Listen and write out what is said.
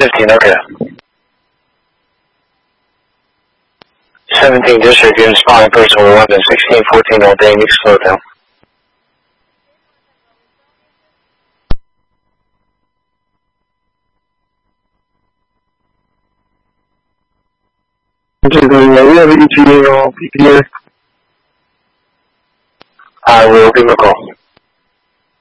15, okay. 17 district, you're responding person with weapon, 1614 all day, needs to slow down. We have an ETA or PPA. I will give him a call.